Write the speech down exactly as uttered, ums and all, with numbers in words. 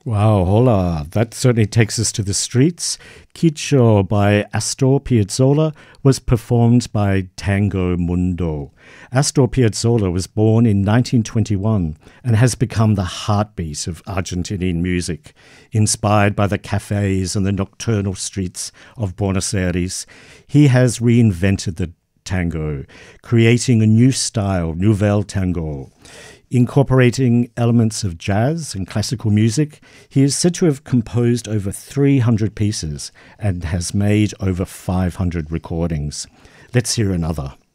Wow, hola. That certainly takes us to the streets. Quicho by Astor Piazzolla was performed by Tango Mundo. Astor Piazzolla was born in nineteen twenty-one and has become the heartbeat of Argentinian music. Inspired by the cafes and the nocturnal streets of Buenos Aires, he has reinvented the tango, creating a new style, Nouvelle Tango. Incorporating elements of jazz and classical music, he is said to have composed over three hundred pieces and has made over five hundred recordings. Let's hear another.